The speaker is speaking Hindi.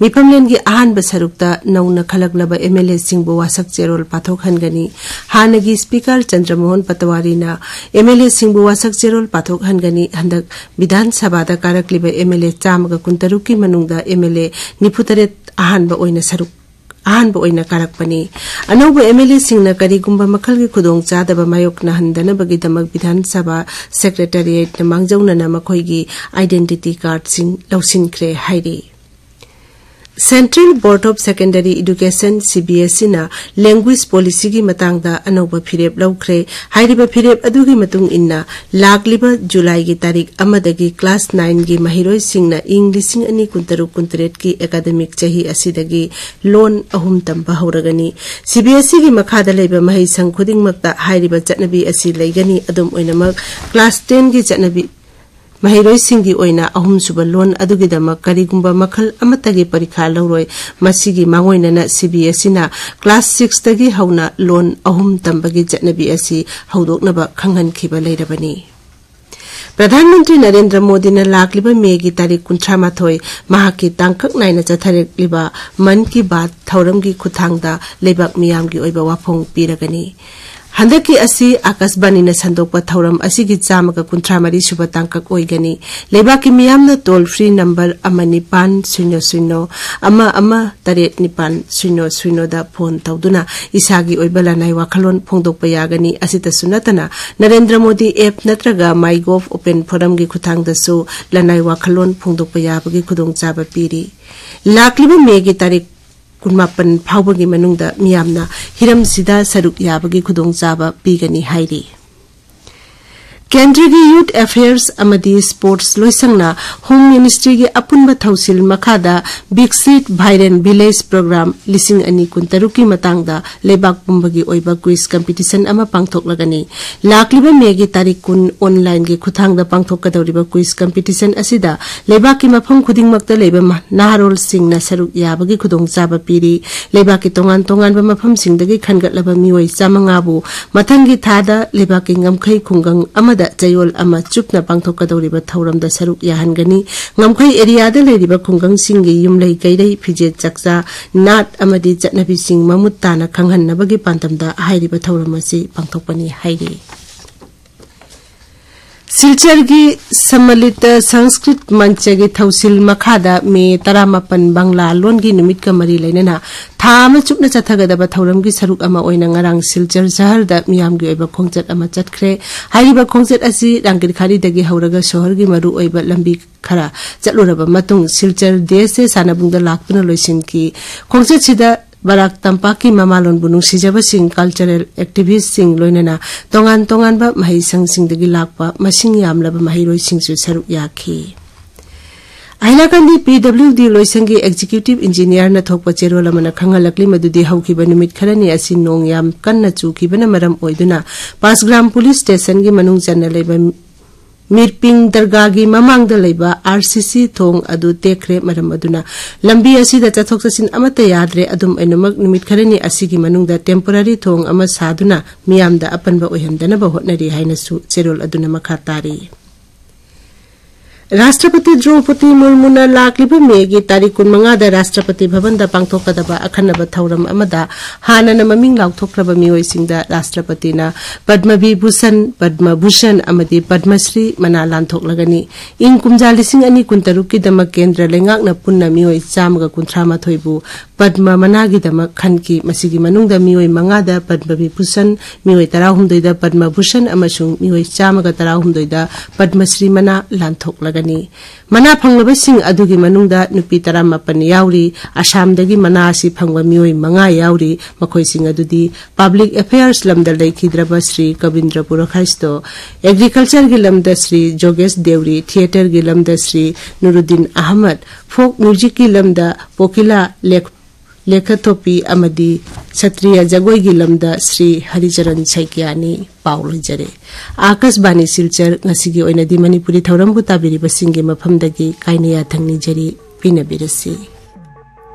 मिफमलेन की अहानब सरुक्ता नौना खलकलब एमएलए सिंहबु वासक चेरोल पाथोकहनगनी हानगी स्पीकर चंद्रमोहन पटवारीना एमएलए सिंहबु वासक चेरोल पाथोकहनगनी हंदक विधान सभादा कारकलिब एमएलए 153 की मनुंगदा एमएलए 93 अहानब ओइना सरुक अहानब ओइना कारकपनी अनौब MLA सिंहना करीगुंबा मखलगी खुदोंग चादबा मायोकना हंदनबगीदमक Vidhan Sabha secretariat मांगजौनना मखोइगी identity card Singh लौसिनख्रे हाइरी central board of secondary education CBSE ना लैंग्वेज पॉलिसी की मतंगदा अनौब फिरेब लौख्रे हाइरिबा फिरेब अदुगी मतुंग इन्ना लाखलिबा जुलाई की तारीख अमदगी क्लास 9 की महिरोय सिंहना इंग्लिशिंग अनि कुंतरु कुंतरेट की एकेडमिक चही असिदगी लोन अहुम तंबा हौरगनी सीबीएसई की मखादा लेबा मही संग खुदिंगमक्ता हाइरिबा चटनबी असि लेगनी अदुम ओइनमक क्लास 10 की चटनबी महिरोय सिंगी ओइना अहुम सुबा लोन अदुगिदमक करीगुंबा मखल अमतगी परीक्षा लौरोय मसिगी मांगोइनना सीबीएसई ना क्लास 6 तगी हौना लोन अहुम तंबगी चटनबी असि हौदोकनबा खंगनखिबा लेरबनी प्रधानमंत्री नरेंद्र मोदी ने लाखलिबा मे की तारीख 38 महाकी तांकक नाइना चथरेलिबा मन की बात थौरम की खुथांगदा लेबाक मियाम की ओइबा वाफोंग पीरगनी हंदकी असि आकाशवाणी ने संदोकपा थौरम असि की 153 सुबा तांकक ओइगनी लेबाकी मियामना टोल फ्री नंबर 1900 अमा अमा 3900 दा फोन तौदुना इसागी ओइबा लानाय वाखलोन फोंदोकपा यागनी असितसु नतना Narendra Modi app नत्रगा MyGov open forum की खुथांगदसु लानाय वाखलोन फोंदोकपा याबगी खुदोंचाबा पीरी लाखलिबा मे की तारीख 19 फाउबगी मनुंगदा मियामना हिरम सिदा सरुक याबगी खुदोंचाबा पीगनी हाइरी केंद्र की youth affairs अमदी sports लोइसंगना home ministry की अपुनबा थौसिल मखादा विकसित वायरेंट विलेज प्रोग्राम लिसिंग अनि कुंतरु की मतंगदा लेबाक पुंबगी ओइबा क्विज कंपटीशन अमा पांगथोकलगनी लाखलिबा मे की तारीख 19 ऑनलाइन की खुथांगदा पांगथोकदौरिबा क्विज कंपटीशन असिदा लेबाक की मफम खुदिंगमक्ता लेबा नाहारोल सिंगना सरुक याबगी खुदोंचाबा पीरी लेबाक की तोंगान तोंगानबा मफम सिंगदगी खनगतलबा मिओइ 5,000 मथंगी थादा लेबाक की ngमखै खुंगंग अमदा जयोल अमा चुपना पांगथोकदौरिबा थौरमदा सरुक याहनगनी ngमखै एरियादा लेरिबा खुंगंग सिंगी युमलै गैरै फिजे चक्चा नाट अमदी चटनबी सिंग ममुत्ताना खंगहन्नबगी पांतमदा हाइरिबा थौरमसी पांगथोकपनी हाइरी सिलचर की सम्मिलित संस्कृत मंच की थौसिल मखादा मे 18 बांग्ला लोन की नुमित का मरी लेना थाम चुपना चथगदबा थौरम की सरुक अमा ओइना ngarang सिलचर शहर दा मियाम की ओइबा खोंगचत अमा चतख्रे हाइरिबा खोंगचत असि रांगिरखारी दगी हौरगा शहर की मरु ओइबा लंबी खरा चलुरबा मतुंग सिलचर देश से सानाबुंगदा लाक्तुना लोइसिन की खोंगचत सिदा बराक तंपाकी ममालोन बुनुंग सिजबा सिंग कल्चरल एक्टिविस्ट सिंग लोइनना तोंगान तोंगानबा महै संग सिंगदगी लाकपा मसिंग यामलबा महिरोय सिंगसु सरुक याखी आइलाकंदी पीडब्ल्यूडी लोइसंगी एग्जीक्यूटिव इंजीनियर न थोकपा चेरोल अमना खंगलकली मदुदी हौखिबा नुमित खरनी असि नोंग याम कन्ना चुखिबना मरम ओइदुना 5 ग्राम पुलिस स्टेशन की मनुंग चन्ना लेबा मिरपिंग दरगाह ममांग लेबा आरसीसी थोंग अदु तेखरे मरम अदुना लंबी असिदा चथोक चसिन अमता याद्रे अदुम एनुमक निमित खरनी असिगी मनुंगदा टेम्पररी थोंग अमा सादुना मियामदा अपनबा ओहंदनबा होटनरी हाइनसु चेरोल अदुना मखा तारी राष्ट्रपति द्रौपदी मुर्मुना लाखलिबा मे की तारीख 15 राष्ट्रपति भवन दा पांगथोकदबा अखनबा थौरम अमदा हानना ममिंग लाउथोक्रबा मिओइसिंगदा राष्ट्रपतिना पद्म विभूषण पद्म भूषण अमदी पद्मश्री मना लांथोकलगनी इन कुमजा लिसिंग अनि कुंतरुक की दमक केंद्र लेंगाकना पुन्ना मिओइ 139 बु पद्म मनागी दमक खनकी मसिगी मनुंगदा मिओइ 5 दा पद्म विभूषण मिओइ 19 दा पद्म भूषण अमसुंग मिओइ 139 दा पद्मश्री मना लांथोकलगनी मना फंगलबा सिंग अदुगी मनुंगदा नुपी 18 याउरी आसामदगी मना असि फंगबा मिओइ 5 याउरी मखोइ सिंग अदुदी public affairs lambda लेखिद्रबा Shri Kavindra पुरखाइस्तो agriculture की लमदा श्री जोगेश देवरी थिएटर की lambda Shri Nuruddin Ahmad folk music की लमदा पोकिला लेखथोपी अमदी क्षत्रिय जगोई की लमदा श्री हरिचरण सैकियानी पाउल जरे Akashvani Silchar ngasiगी oinadi manipuri thaurambu tabiriba singe mafamdagi kainaya thangni jari pinabirasi।